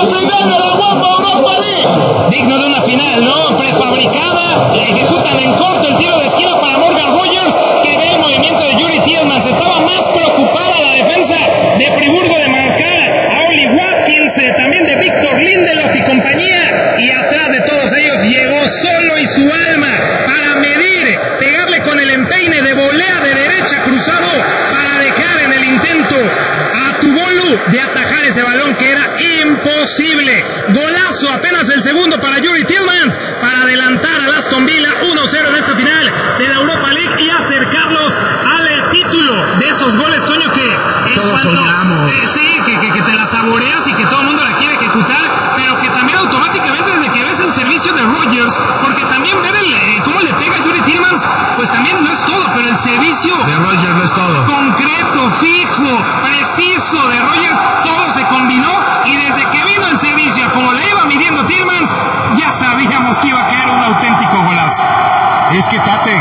final de la UEFA Europa League. Digno de una final, ¿no? Prefabricada, ejecutan en corto el tiro de esquina para Morgan Rogers, que ve el movimiento de Yuri Tielemans. Estaba más preocupada la defensa de Friburgo de marcar a Oli Watkins, también de Víctor Lindelof y compañía, y atrás de todos ellos llegó solo y su alma para medir, pegarle con el empeine de volea de derecha cruzado para dejar en el intento a Tubolu de atajar ese balón que era imposible. Golazo, apenas el segundo para Yuri Tielemans para adelantar al Aston Villa 1-0 en esta final de la Europa League y acercarlos al título. De esos goles, Toño, que todos soñamos. Sí, que te la saboreas y que todo el mundo la quiere ejecutar, pero que también automáticamente desde que ves el servicio de Rogers, porque también ver cómo le pega a Yuri Tielemans, pues también no es todo, pero el servicio de Rogers no es todo. Concreto, fijo, preciso de Rogers, todo se combinó y desde que vino el servicio, como le iba midiendo Tielemans, ya sabíamos que iba a caer un auténtico golazo. Es que, Tate,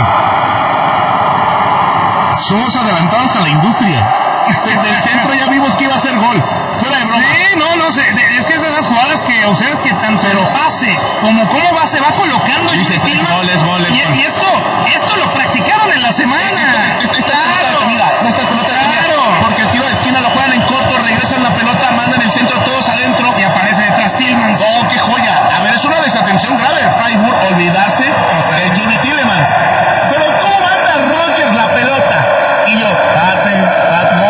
somos adelantados a la industria. Desde el centro ya vimos que iba a ser gol. Fuera de broma. Sí, no sé. Es que esas jugadas que observas que tanto el pase como cómo se va colocando. Dices, es gol. Y esto lo practicaron en la semana. Esta pelota detenida. Porque el tiro de esquina lo juegan en corto, regresan la pelota, mandan el centro todos adentro. Y aparece detrás Tielemans. ¡Oh, qué joya! A ver, es una desatención grave de Freiburg olvidarse de Yuri Tielemans. Pero ¿cómo manda Rogers la pelota? Y yo, Tate,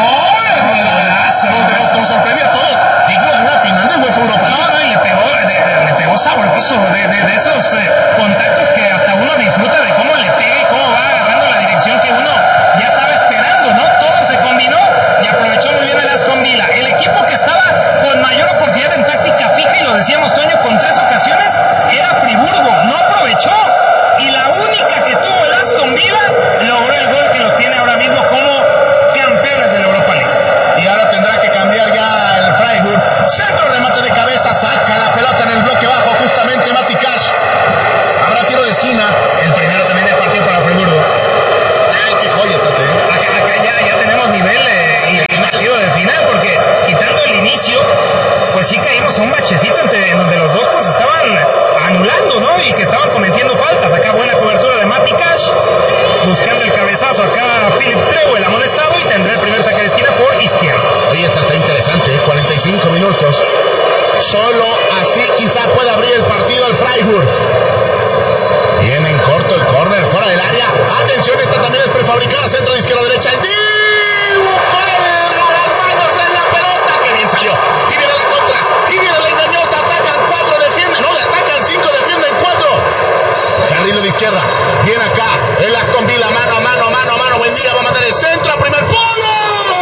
nos sorprende a todos. Digno de una final de UEFA Europa League. No, y le pegó sabroso de esos contactos que hasta uno disfruta de cómo le pega y cómo va agarrando la dirección que uno ya estaba esperando, ¿no? Todo se combinó y aprovechó muy bien el Aston Villa. El equipo que estaba con mayor oportunidad en táctica fija, y lo decíamos, Toño, con 3 ocasiones, era Friburgo. No aprovechó. Y la única que tuvo el Aston Villa logró el gol que los tiene ahora mismo como campeones de la Europa League. Y ahora tendrá que cambiar ya el Freiburg. Centro, remate de cabeza, saca la pelota en el bloque bajo justamente Mati Cash. Habrá tiro de esquina. El primero también del partido para Friburgo. Ay, qué joya, Tate. Acá ya tenemos nivel y partido de final, porque quitando el inicio, pues sí caímos a un bachecito en donde los dos pues estaban anulando, ¿no? Y que estaban cometiendo faltas. Acá buena cobertura de Mati Cash, buscando el cabezazo acá Philip Treuel amonestado, y tendrá el primer saque de esquina por izquierda. Oye, esta está interesante, 45 minutos. Solo así quizá pueda abrir el partido al Freiburg. Viene en corto el córner, fuera del área. Atención, esta también es prefabricada, centro de izquierda a derecha. El Dibu cuelga las manos en la pelota. ¡Qué bien salió! Y viene la contra, y viene la engañosa. Atacan 4, defienden. No, le atacan 5, defienden 4. Carril de izquierda. Viene acá el Aston Villa, mano a mano. Buen día, va a mandar el centro a primer polo.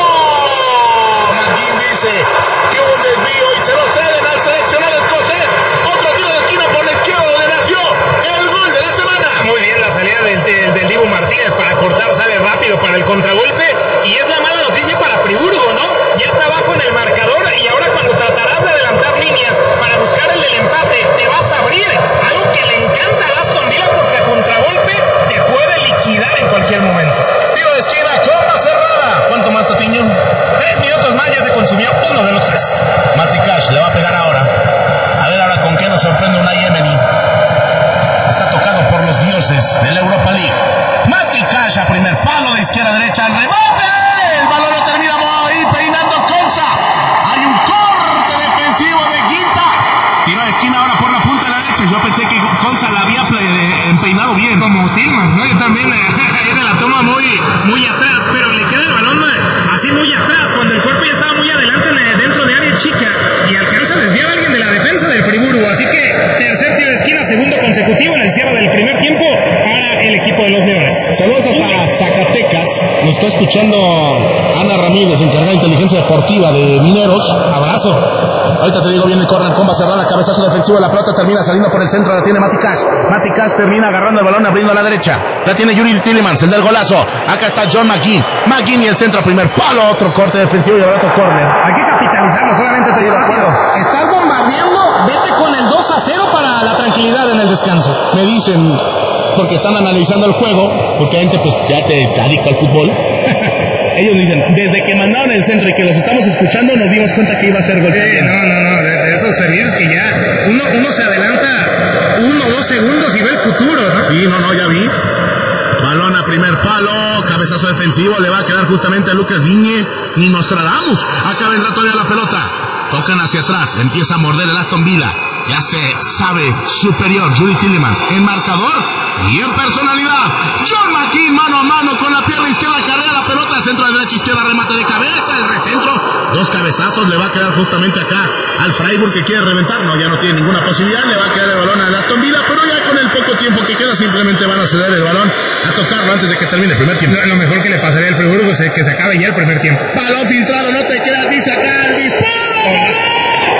McGinn dice que hubo un desvío y se lo ceden al seleccionado escocés. Otro tiro de esquina por la izquierda donde nació el gol de la semana. Muy bien la salida del Dibu Martínez para cortar, sale rápido para el contragolpe, y es la mala noticia para Friburgo, ¿no? Ya está abajo en el marcador, y ahora cuando tratarás de adelantar líneas para buscar el del empate, te vas a abrir, algo que le encanta al Aston Villa, porque a contragolpe te puede liquidar en cualquier momento. Tiro de esquina, copa cerrada. ¿Cuánto más, Tatiño? 3 minutos más, ya se consumió uno de los 3. Mati Cash le va a pegar ahora. A ver ahora con qué nos sorprende Unai Emery. Está tocado por los dioses de la Europa League. Mati Cash a primer palo de izquierda a derecha. ¡El rebote! El balón lo termina ahí peinando Konsa. Hay un corte defensivo de Guinta. Tiro de esquina ahora por la punta de la derecha. Yo pensé que Konsa la había empeinado bien. Como Tielemans, ¿no? Yo también de la toma muy atrás, pero le queda el balón así muy atrás, cuando el cuerpo ya estaba muy adelante dentro de área chica, y alcanza a desviar a alguien de la defensa del Friburgo. Así que tercer tiro de esquina, segundo consecutivo en el cierre del primer tiempo para el equipo de los Leones. Saludos hasta Zacatecas. Nos está escuchando Ana Ramírez, encargada de inteligencia deportiva de Mineros. Abrazo. Ahorita te digo, viene el córner, comba cerrada, cabezazo defensivo, la pelota termina saliendo por el centro, la tiene Mati Cash. Mati Cash termina agarrando el balón, abriendo a la derecha. La tiene Yuri Tielemans, el del golazo. Acá está John McGinn. McGinn y el centro a primer palo, otro corte defensivo y ahora otro córner. Hay que capitalizarlo, solamente te digo, estás bombardeando, vete con el 2-0 para la tranquilidad en el descanso. Me dicen, porque están analizando el juego, porque la gente pues ya te adicta al fútbol. Ellos dicen, desde que mandaron el centro y que los estamos escuchando, nos dimos cuenta que iba a ser gol. No, de esos los servicios que ya uno se adelanta 1 o 2 segundos y ve el futuro, ¿no? Sí, no, ya vi. Balón a primer palo, cabezazo defensivo, le va a quedar justamente a Lucas Digne, ni Nostradamus. Acá vendrá todavía la pelota. Tocan hacia atrás, empieza a morder el Aston Villa. Ya se sabe superior Youri Tielemans en marcador y en personalidad. John McGinn mano a mano con la pierna izquierda, carrea la pelota, centro de derecha, izquierda, remate de cabeza, el recentro, 2 cabezazos, le va a quedar justamente acá al Freiburg que quiere reventar. No, ya no tiene ninguna posibilidad, le va a quedar el balón al Aston Villa, pero ya con el poco tiempo que queda simplemente van a ceder el balón a tocarlo antes de que termine el primer tiempo. Lo mejor que le pasaría al Freiburg es que se acabe ya el primer tiempo. Balón filtrado, no te creas, dice acá el disparo.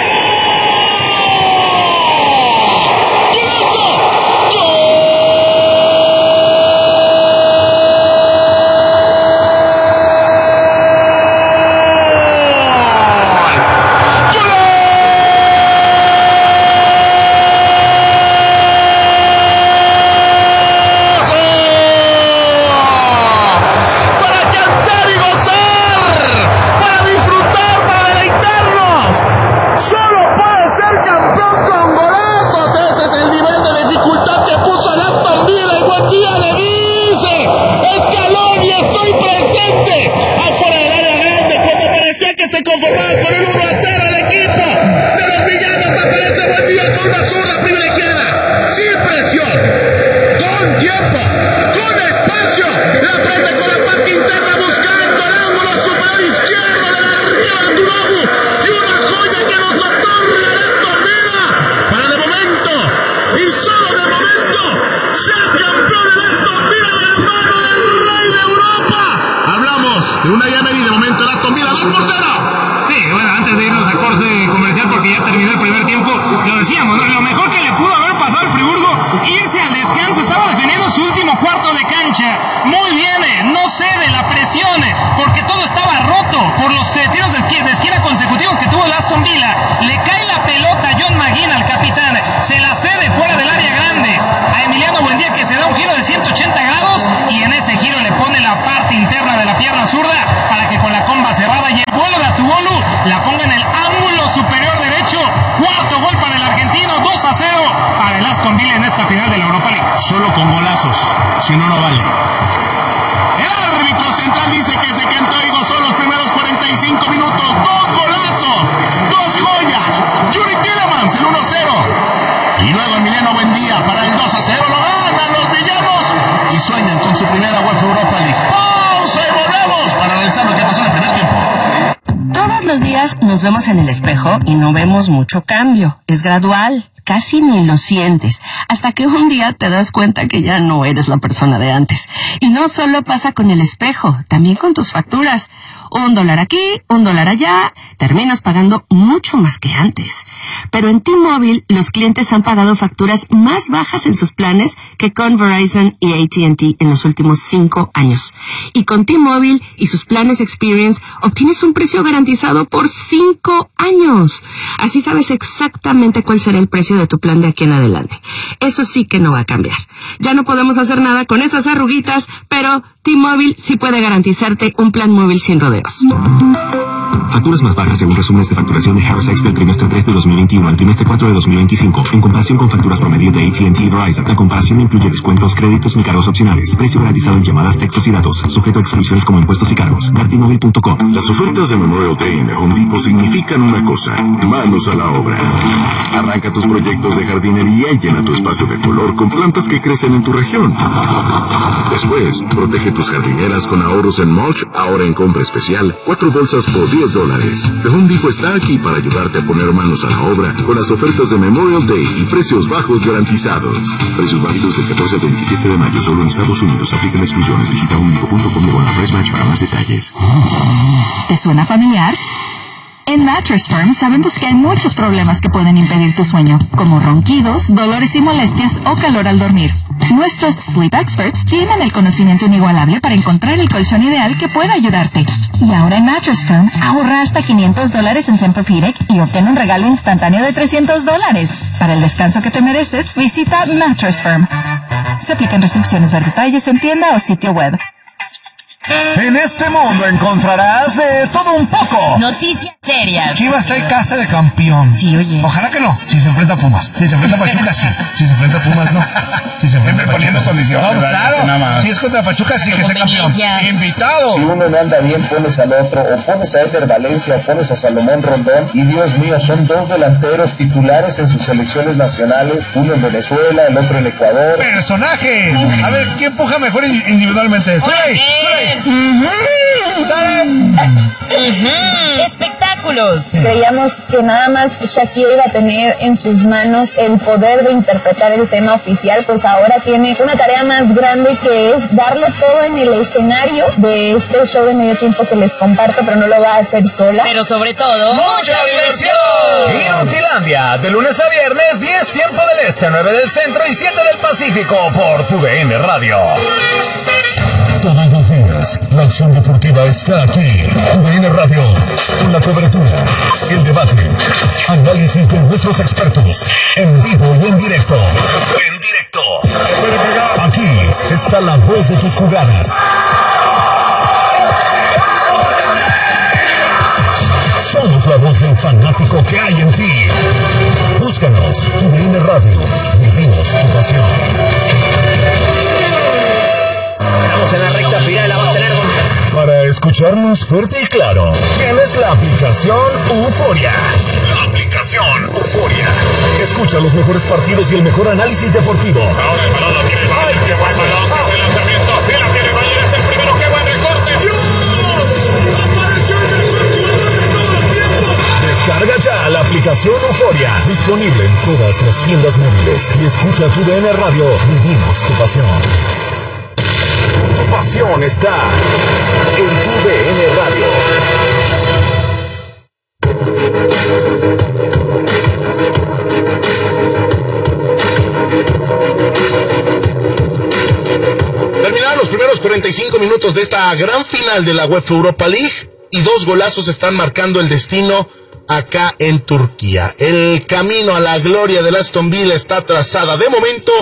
Se conformaba con el 1-0 el equipo de los villanos. Aparece Buendía con una zurda privilegiada, sin presión, con tiempo, con espacio, la frente con la parte interna buscando el ángulo superior izquierdo del arquero de Tunabu y una joya que nos otorga el Aston Villa para de momento y solo de momento ser campeón el Aston Villa de la mano del rey de Europa. Hablamos de una Emery, de momento el Aston Villa 2-0. Antes de irnos a corte comercial, porque ya terminó el primer tiempo, lo decíamos, ¿no? Lo mejor que le pudo haber pasado al Friburgo, irse al descanso, estaba defendiendo su último cuarto de cancha, muy bien, no cede la presión, porque todo estaba roto por los tiros de esquina consecutivos que tuvo el Aston Villa. Le cae la pelota a John McGinn, al capitán, se la cede fuera del área grande a Emiliano Buendía, que se da un giro de 180 grados y en ese giro le pone la parte interna de la pierna zurda para que con la comba cerrada y el vuelo de Atubolu la ponga en el ángulo superior derecho. Cuarto gol para el argentino, 2-0 para el Aston Villa en esta final de la Europa League. Solo con golazos, si no, no vale. El árbitro central dice que se cantó y gozó los primeros 45 minutos. 2 golazos, 2 joyas. Youri Tielemans, el 1-0. Y luego Emiliano Buendía para el 2-0. Lo ganan los villanos y sueñan con su primera UEFA Europa League. Pausa y volvemos para analizar lo que pasó en el primer tiempo. Todos los días nos vemos en el espejo y no vemos mucho cambio. Es gradual, casi ni lo sientes, hasta que un día te das cuenta que ya no eres la persona de antes. Y no solo pasa con el espejo, también con tus facturas. $1 aquí, $1 allá, terminas pagando mucho más que antes. Pero en T-Mobile, los clientes han pagado facturas más bajas en sus planes que con Verizon y AT&T en los últimos 5 años. Y con T-Mobile y sus planes Experience, obtienes un precio garantizado por 5 años. Así sabes exactamente cuál será el precio de tu plan de aquí en adelante. Eso sí que no va a cambiar. Ya no podemos hacer nada con esas arruguitas, pero T-Mobile sí puede garantizarte un plan móvil sin rodeos. Facturas más bajas según resúmenes de facturación de Harris X del trimestre 3 de 2021 al trimestre 4 de 2025, en comparación con facturas promedio de AT&T y Verizon. La comparación incluye descuentos, créditos ni cargos opcionales. Precio garantizado en llamadas, textos y datos, sujeto a exclusiones como impuestos y cargos. T-Mobile.com. Las ofertas de Memorial Day en The Home Depot significan una cosa: manos a la obra. Arranca tus proyectos de jardinería y llena tu espacio de color con plantas que crecen en tu región. Después, protege tus jardineras con ahorros en mulch, ahora en compra especial, 4 bolsas por $10. The Home Depot está aquí para ayudarte a poner manos a la obra con las ofertas de Memorial Day y precios bajos garantizados. Precios válidos del 14 al 27 de mayo solo en Estados Unidos. Aplican exclusiones. Visita homedepot.com/Match para más detalles. ¿Te suena familiar? En Mattress Firm sabemos que hay muchos problemas que pueden impedir tu sueño, como ronquidos, dolores y molestias o calor al dormir. Nuestros Sleep Experts tienen el conocimiento inigualable para encontrar el colchón ideal que pueda ayudarte. Y ahora en Mattress Firm, ahorra hasta $500 en Tempur-Pedic y obtén un regalo instantáneo de $300. Para el descanso que te mereces, visita Mattress Firm. Se aplican restricciones, ver detalles en tienda o sitio web. En este mundo encontrarás de todo un poco. Noticias serias. Chivas trae casa de campeón. Sí, oye. Ojalá que no. Si se enfrenta a Pumas. Si se enfrenta a Pachuca, sí. Si se enfrenta a Pumas, no. Si se enfrenta a Pachuca, poniendo condiciones. No, claro. Si es contra Pachuca, sí que sea campeón. Invitado. Si uno no anda bien, pones al otro. O pones a Eder Valencia o pones a Salomón Rondón. Y Dios mío, son dos delanteros titulares en sus selecciones nacionales. Uno en Venezuela, el otro en Ecuador. ¡Personajes! A ver, ¿quién empuja mejor individualmente? Espectáculos. Creíamos que nada más Shakira iba a tener en sus manos el poder de interpretar el tema oficial, pues ahora tiene una tarea más grande, que es darlo todo en el escenario de este show de medio tiempo que les comparto, pero no lo va a hacer sola. Pero sobre todo, ¡mucha diversión! Inutilandia, de lunes a viernes, 10 tiempo del este, 9 del centro y 7 del Pacífico, por TUDN Radio. Todos los días, la acción deportiva está aquí. TUDN Radio, con la cobertura, el debate, análisis de nuestros expertos, en vivo y en directo. Aquí está la voz de tus jugadas. Somos la voz del fanático que hay en ti. Búscanos, TUDN Radio, vivimos tu pasión. Estamos en la recta final, la va a tener Para escucharnos fuerte y claro, tienes la aplicación Euforia. La aplicación Euforia. Escucha los mejores partidos y el mejor análisis deportivo. Ahora el balón lo tiene Bayer, qué buen balón, el lanzamiento, y la tiene Bayer, es el primero, qué buen recorte. ¡Dios! ¡Apareció el mejor jugador de todos los tiempos! Descarga ya la aplicación Euforia, disponible en todas las tiendas móviles. Y escucha TUDN Radio, vivimos tu pasión. Tu pasión está en TUDN Radio. Terminaron los primeros 45 minutos de esta gran final de la UEFA Europa League y 2 golazos están marcando el destino acá en Turquía. El camino a la gloria del Aston Villa está trazada de momento.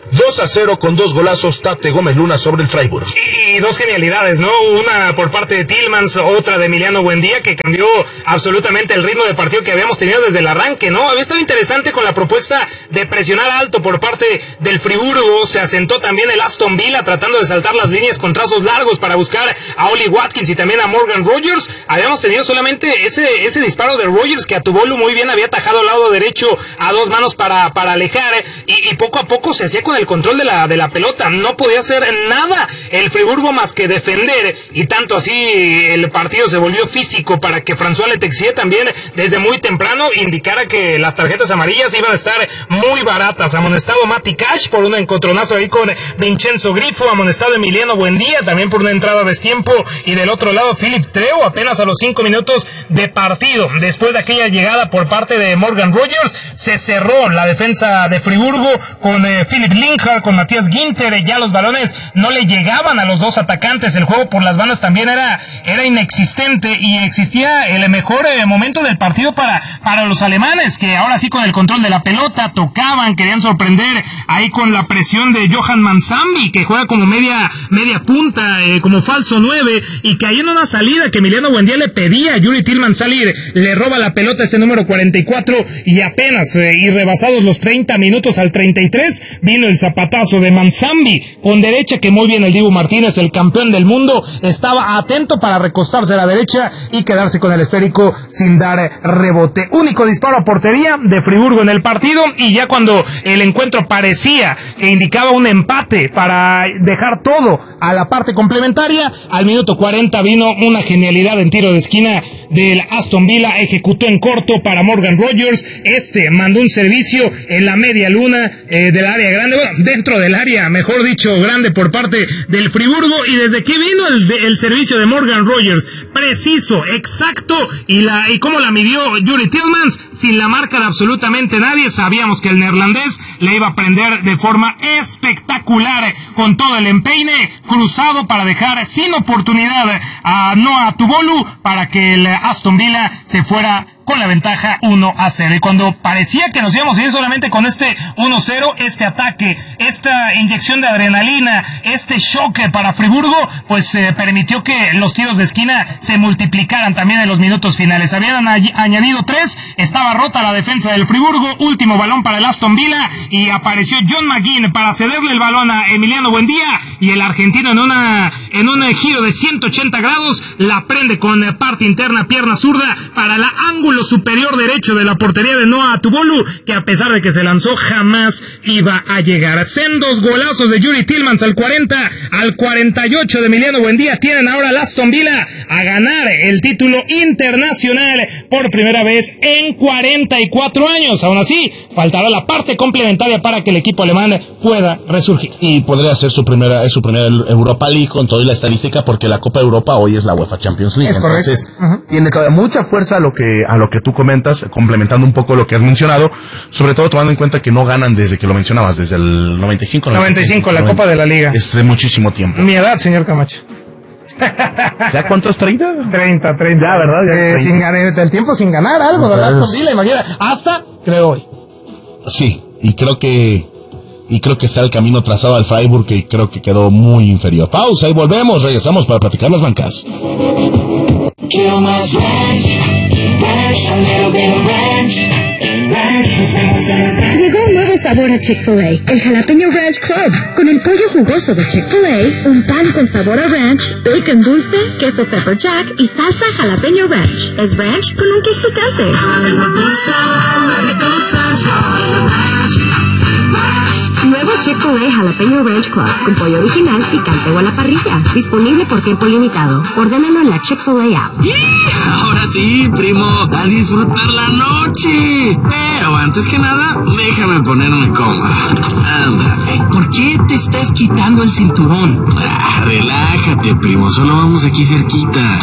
2-0 con 2 golazos Tate Gómez Luna sobre el Freiburg. Y 2 genialidades, ¿no? Una por parte de Tielemans, otra de Emiliano Buendía, que cambió absolutamente el ritmo de partido que habíamos tenido desde el arranque, ¿no? Había estado interesante con la propuesta de presionar alto por parte del Friburgo. Se asentó también el Aston Villa tratando de saltar las líneas con trazos largos para buscar a Oli Watkins y también a Morgan Rogers. Habíamos tenido solamente ese disparo de Rogers, que a Tubolu muy bien había atajado al lado derecho a 2 manos para alejar, y poco a poco se hacía con el control de la pelota. No podía hacer nada el Friburgo más que defender, y tanto así el partido se volvió físico para que François Letexia también desde muy temprano indicara que las tarjetas amarillas iban a estar muy baratas. Amonestado Mati Cash por un encontronazo ahí con Vincenzo Grifo, amonestado Emiliano Buendía también por una entrada a destiempo, y del otro lado Philip Treu apenas a los 5 minutos de partido. Después de aquella llegada por parte de Morgan Rogers, se cerró la defensa de Friburgo con Philip Linhart, con Matías Ginter. Ya los balones no le llegaban a los dos atacantes, el juego por las bandas también era inexistente, y existía el mejor momento del partido para los alemanes, que ahora sí con el control de la pelota tocaban, querían sorprender ahí con la presión de Johan Mansambi, que juega como media punta, como falso 9, y que ahí en una salida que Emiliano Buendía le pedía a Yuri Tillmans salir, le roba la pelota este número 44, y apenas y rebasados los 30 minutos al 33 vino el zapatazo de Mansambi con derecha, que muy bien el Dibu Martínez, el campeón del mundo, estaba atento para recostarse a la derecha y quedarse con el esférico sin dar rebote. Único disparo a portería de Friburgo en el partido, y ya cuando el encuentro parecía que indicaba un empate para dejar todo a la parte complementaria, al minuto 40 vino una genialidad en tiro de esquina del Aston Villa, ejecutó en corto para Morgan Rogers, mandó un servicio en la media luna del área grande, bueno, dentro del área, mejor dicho, grande por parte del Friburgo, y desde que vino el servicio de Morgan Rogers, preciso, exacto, y cómo la midió Yuri Tillmans, sin la marca de absolutamente nadie. Sabíamos que el neerlandés le iba a prender de forma espectacular, con todo el empeine cruzado para dejar sin oportunidad a Noah Tubolu para que el Aston Villa se fuera con la ventaja 1-0. Y cuando parecía que nos íbamos a ir solamente con este 1-0, este ataque, esta inyección de adrenalina, este shock para Friburgo, pues permitió que los tiros de esquina se multiplicaran también en los minutos finales. Habían añadido 3, estaba rota la defensa del Friburgo, último balón para el Aston Villa y apareció John McGinn para cederle el balón a Emiliano Buendía, y el argentino en un giro de 180 grados la prende con parte interna, pierna zurda para el ángulo superior derecho de la portería de Noah Tubolu, que a pesar de que se lanzó jamás iba a llegar. Sendos golazos de Yuri Tillmans al 40, al 48 de Emiliano Buendía tienen ahora al Aston Villa a ganar el título internacional por primera vez en 44 años. Aún así, faltará la parte complementaria para que el equipo alemán pueda resurgir. Y podría ser su primera Europa League con toda la estadística, porque la Copa Europa hoy es la UEFA Champions League. Es correcto. Entonces, tiene mucha fuerza a lo que tú comentas, complementando un poco lo que has mencionado, sobre todo tomando en cuenta que no ganan desde que lo mencionabas, desde el 95, la Copa de la Liga. Es de muchísimo tiempo. Mi edad, señor Camacho. ¿Ya cuántos? ¿30? 30. Ya, ¿verdad? Ya sin ganar, el tiempo sin ganar algo, ¿verdad? Aston Villa, imagina, hasta, creo hoy. Sí, y creo que está el camino trazado al Freiburg, que creo que quedó muy inferior. Pausa y volvemos, regresamos para platicar las bancas. Quiero más ranch, a little bit of ranch. Llegó un nuevo sabor a Chick-fil-A, el Jalapeño Ranch Club, con el pollo jugoso de Chick-fil-A, un pan con sabor a ranch, bacon dulce, queso pepper jack y salsa jalapeño ranch. Es ranch con un kick picante. Nuevo Chick-fil-A Jalapeño Ranch Club, con pollo original, picante o a la parrilla. Disponible por tiempo limitado. Ordénalo en la Chick-fil-A app. Ahora sí, primo, a disfrutar la noche. Pero antes que nada, déjame ponerme cómodo. Ándale. ¿Por qué te estás quitando el cinturón? Relájate, primo, solo vamos aquí cerquita.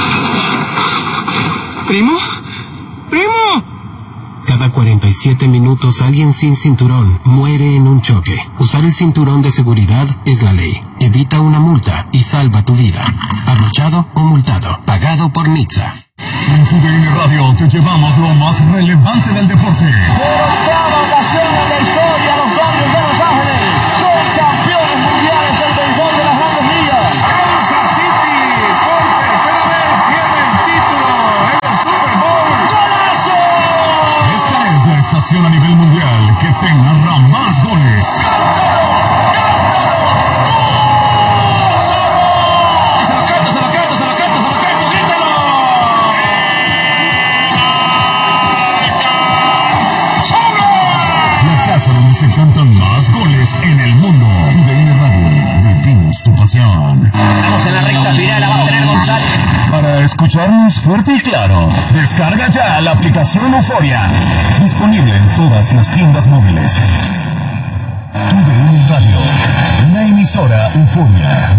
¿Primo? ¡Primo! Cada 47 minutos alguien sin cinturón muere en un choque. Usar el cinturón de seguridad es la ley. Evita una multa y salva tu vida. Abrochado o multado. Pagado por Nizza. En TUDN Radio te llevamos lo más relevante del deporte. Por octava ocasión en la historia, los Dodgers de Los Ángeles son campeones mundiales del béisbol de las Grandes Ligas. Kansas City por tercera vez tiene el título en el Super Bowl. ¡Golazo! Esta es la estación a nivel mundial que te narra más goles. Donde se cantan más goles en el mundo. TUDN Radio, vivimos tu pasión. Vamos en la recta final, la va a tener González. Para escucharnos fuerte y claro, descarga ya la aplicación Euforia. Disponible en todas las tiendas móviles. TUDN Radio, una emisora Euforia.